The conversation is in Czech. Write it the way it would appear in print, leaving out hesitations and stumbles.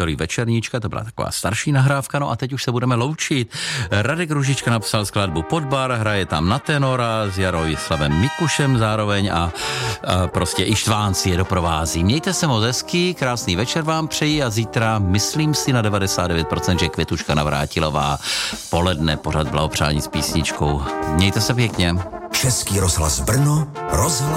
Factory Večerníčka, to byla taková starší nahrávka, no a teď už se budeme loučit. Radek Růžička napsal skladbu Podbar, hraje tam na tenora s Jaroslavem Mikušem zároveň a prostě i Štván si je doprovází. Mějte se moc hezky, krásný večer vám přeji a zítra, myslím si na 99%, že Květuška Navrátilová poledne pořad blahopřání s písničkou. Mějte se pěkně. Český rozhlas Brno, rozhlas